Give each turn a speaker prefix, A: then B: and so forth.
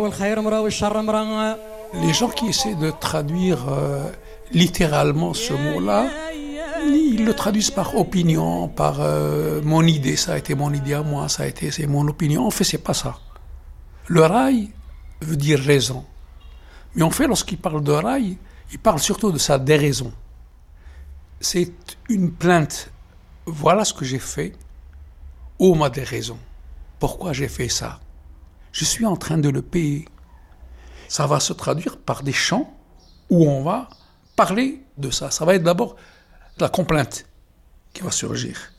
A: Les gens qui essaient de traduire littéralement ce mot-là, ils le traduisent par opinion, par mon idée, ça a été mon idée à moi, c'est mon opinion. En fait, c'est pas ça. Le raï veut dire raison. Mais en fait, lorsqu'il parle de raï, il parle surtout de sa déraison. C'est une plainte. Voilà ce que j'ai fait. Oh, ma déraison. Pourquoi j'ai fait ça? Je suis en train de le payer. Ça va se traduire par des chants où on va parler de ça. Ça va être d'abord la complainte qui va surgir.